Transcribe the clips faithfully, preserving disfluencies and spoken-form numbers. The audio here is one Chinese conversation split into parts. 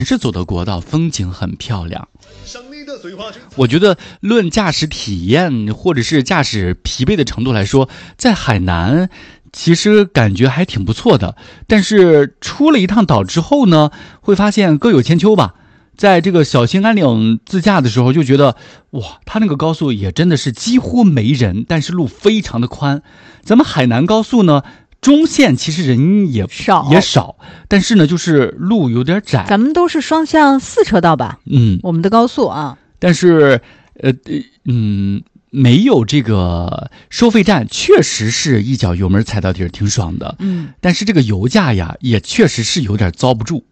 是走的国道，风景很漂亮。我觉得论驾驶体验或者是驾驶疲惫的程度来说，在海南其实感觉还挺不错的。但是出了一趟岛之后呢，会发现各有千秋吧。在这个小兴安岭自驾的时候就觉得，哇，它那个高速也真的是几乎没人，但是路非常的宽。咱们海南高速呢，中线其实人也少也少，但是呢就是路有点窄。 咱们都是双向四车道吧？ 嗯， 我们的高速啊。 但是呃嗯没有这个收费站，确实是一脚油门踩到底儿挺爽的。 嗯， 但是这个油价呀也确实是有点遭不住。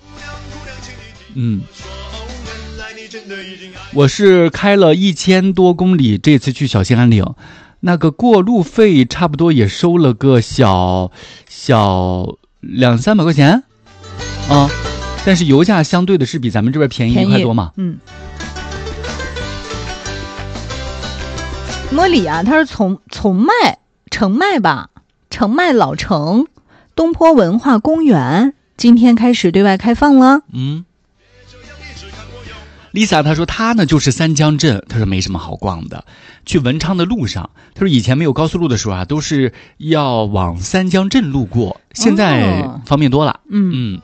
嗯，我是开了一千多公里，这次去小兴安岭，那个过路费差不多也收了个小小两三百块钱啊，但是油价相对的是比咱们这边便宜一块多嘛。 嗯。莫里啊，他是从从麦澄迈吧，澄迈老城东坡文化公园今天开始对外开放了。 嗯。Lisa 她说她呢就是三江镇，她说没什么好逛的。去文昌的路上，她说以前没有高速路的时候啊，都是要往三江镇路过，现在方便多了。 哦、嗯嗯。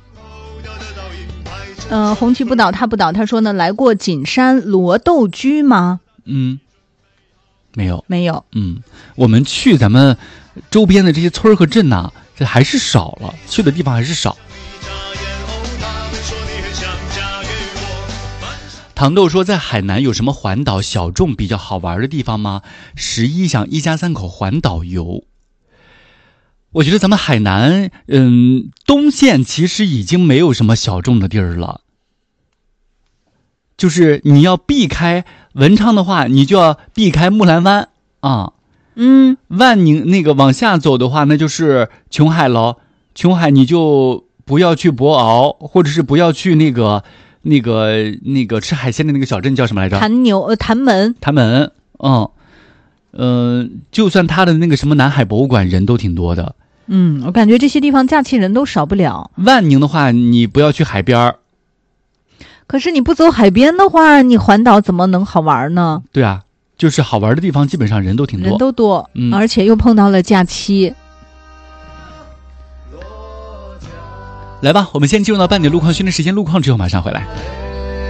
呃，红旗不倒他不倒，他说呢，来过景山罗豆居吗？ 嗯，没有， 没有。 嗯，我们去咱们周边的这些村和镇呐，这还是少了，去的地方还是少。糖豆说，在海南有什么环岛小众比较好玩的地方吗？十一想一家三口环岛游。我觉得咱们海南，嗯，东线其实已经没有什么小众的地儿了。就是你要避开文昌的话，你就要避开木兰湾啊。 嗯， 万宁那个往下走的话，那就是琼海了。琼海你就不要去博鳌，或者是不要去那个。那个那个吃海鲜的那个小镇叫什么来着？ 潭牛呃潭门。 潭门，嗯，呃，就算他的那个什么南海博物馆人都挺多的。 嗯，我感觉这些地方假期人都少不了。 万宁的话，你不要去海边儿。 可是你不走海边的话，你环岛怎么能好玩呢？ 对啊，就是好玩的地方基本上人都挺多， 人都多， 嗯， 而且又碰到了假期。 来吧，我们先进入到半点路况讯的时间，路况之后马上回来。